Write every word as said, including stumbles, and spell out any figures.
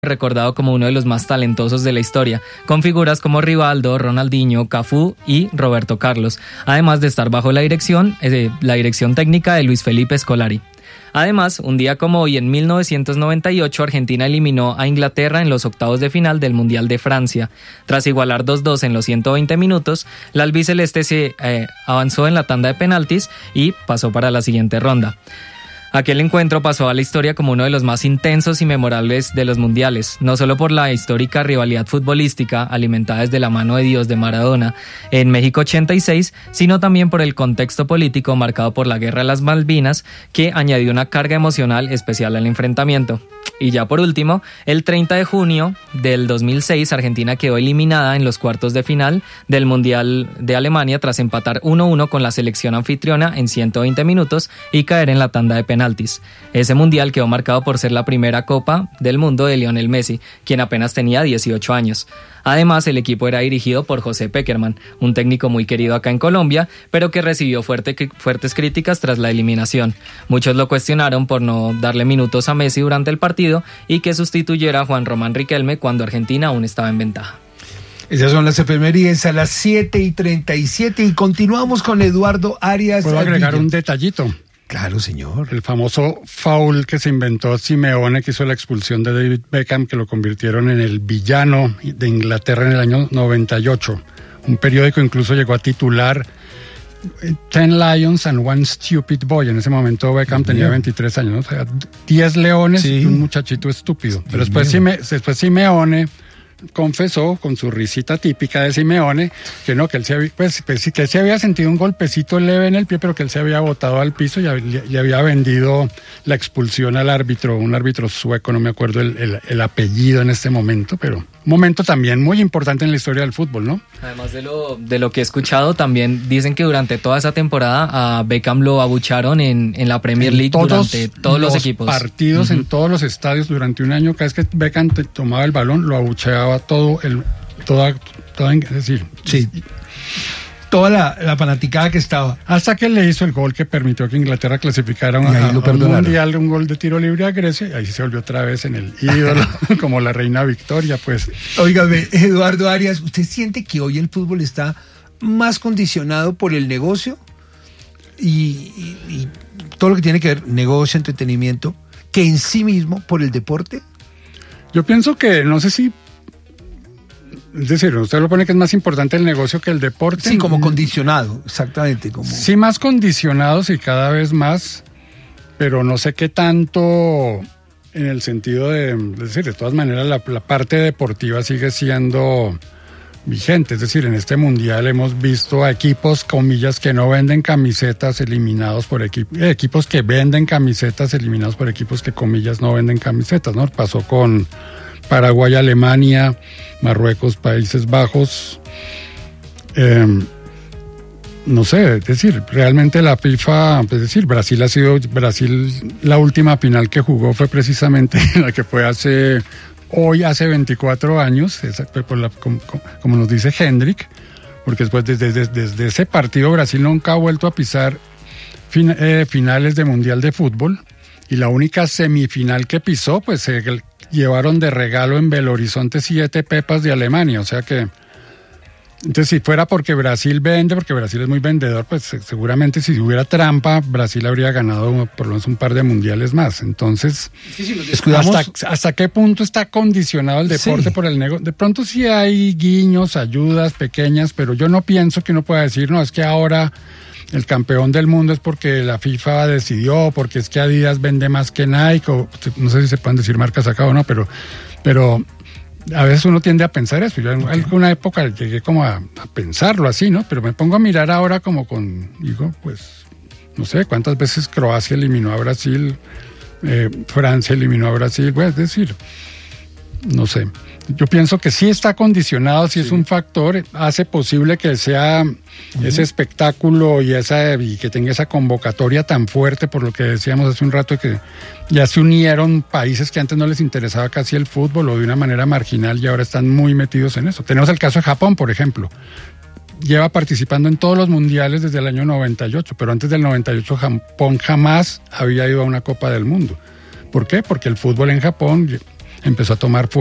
recordado como uno de los más talentosos de la historia, con figuras como Rivaldo, Ronaldinho, Cafú y Roberto Carlos, además de estar bajo la dirección, eh, la dirección técnica de Luis Felipe Scolari. Además, un día como hoy, en mil novecientos noventa y ocho, Argentina eliminó a Inglaterra en los octavos de final del Mundial de Francia. Tras igualar dos dos en los ciento veinte minutos, la albiceleste se eh, avanzó en la tanda de penaltis y pasó para la siguiente ronda. Aquel encuentro pasó a la historia como uno de los más intensos y memorables de los mundiales, no solo por la histórica rivalidad futbolística alimentada desde la mano de Dios de Maradona en México ochenta y seis, sino también por el contexto político marcado por la Guerra de las Malvinas, que añadió una carga emocional especial al enfrentamiento. Y ya por último, el treinta de junio del dos mil seis, Argentina quedó eliminada en los cuartos de final del Mundial de Alemania tras empatar uno uno con la selección anfitriona en ciento veinte minutos y caer en la tanda de penaltis. Ese Mundial quedó marcado por ser la primera Copa del Mundo de Lionel Messi, quien apenas tenía dieciocho años. Además, el equipo era dirigido por José Pekerman, un técnico muy querido acá en Colombia, pero que recibió fuerte, fuertes críticas tras la eliminación. Muchos lo cuestionaron por no darle minutos a Messi durante el partido y que sustituyera a Juan Román Riquelme cuando Argentina aún estaba en ventaja. Esas son las efemérides a las siete y treinta y siete y continuamos con Eduardo Arias. ¿Puedo agregar un detallito? Claro, señor. El famoso foul que se inventó Simeone, que hizo la expulsión de David Beckham, que lo convirtieron en el villano de Inglaterra en el año noventa y ocho. Un periódico incluso llegó a titular Ten Lions and One Stupid Boy. En ese momento Beckham tenía veintitrés años, ¿no? O sea, diez leones sí. Y un muchachito estúpido. Pero después, Sime, después Simeone confesó con su risita típica de Simeone que no, que él se había, pues, pues, que él se había sentido un golpecito leve en el pie, pero que él se había botado al piso y, y había vendido la expulsión al árbitro, un árbitro sueco, no me acuerdo el, el, el apellido en este momento, pero un momento también muy importante en la historia del fútbol, ¿no? Además de lo, de lo que he escuchado, también dicen que durante toda esa temporada a Beckham lo abucharon en, en la Premier League, todos durante todos los, los equipos. partidos, uh-huh. En todos los estadios durante un año, cada vez que Beckham te tomaba el balón, lo abucheaba todo el, toda, toda, es decir, sí. Toda la, la fanaticada que estaba. Hasta que le hizo el gol que permitió que Inglaterra clasificara un, a, a un mundial, un gol de tiro libre a Grecia, y ahí se volvió otra vez en el ídolo, como la reina Victoria, pues. Óigame, Eduardo Arias, ¿usted siente que hoy el fútbol está más condicionado por el negocio y, y, y todo lo que tiene que ver, negocio, entretenimiento, que en sí mismo por el deporte? Yo pienso que, no sé si es decir, usted lo pone que es más importante el negocio que el deporte. Sí, como condicionado, exactamente. Como... Sí, más condicionados y cada vez más, pero no sé qué tanto en el sentido de, es decir, de todas maneras la, la parte deportiva sigue siendo vigente. Es decir, en este mundial hemos visto a equipos, comillas, que no venden camisetas eliminados por equipos, eh, equipos que venden camisetas eliminados por equipos que, comillas, no venden camisetas, ¿no? Pasó con Paraguay, Alemania, Marruecos, Países Bajos, eh, no sé, es decir, realmente la FIFA, es decir, Brasil ha sido, Brasil, la última final que jugó fue precisamente la que fue hace, hoy hace veinticuatro años, esa, por la, como, como nos dice Hendrik, porque después desde, desde, desde ese partido Brasil nunca ha vuelto a pisar fin, eh, finales de Mundial de Fútbol, y la única semifinal que pisó, pues se eh, llevaron de regalo en Belo Horizonte siete pepas de Alemania, o sea que, entonces si fuera porque Brasil vende, porque Brasil es muy vendedor, pues seguramente si hubiera trampa, Brasil habría ganado por lo menos un par de mundiales más. Entonces, sí, sí, descuidamos... ¿hasta, ¿hasta qué punto está condicionado el deporte sí. por el negocio? De pronto sí hay guiños, ayudas pequeñas, pero yo no pienso que uno pueda decir, no, es que ahora el campeón del mundo es porque la FIFA decidió, porque es que Adidas vende más que Nike, o no sé si se pueden decir marcas acá o no, pero, pero a veces uno tiende a pensar eso. Yo en okay. alguna época llegué como a, a pensarlo así, ¿no? Pero me pongo a mirar ahora como con, digo, pues, no sé, cuántas veces Croacia eliminó a Brasil, eh, Francia eliminó a Brasil, pues, es decir, no sé. Yo pienso que sí está condicionado, sí, sí es un factor, hace posible que sea uh-huh. ese espectáculo y esa y que tenga esa convocatoria tan fuerte, por lo que decíamos hace un rato, que ya se unieron países que antes no les interesaba casi el fútbol o de una manera marginal y ahora están muy metidos en eso. Tenemos el caso de Japón, por ejemplo. Lleva participando en todos los mundiales desde el año noventa y ocho, pero antes del noventa y ocho Japón jamás había ido a una Copa del Mundo. ¿Por qué? Porque el fútbol en Japón empezó a tomar fuerza.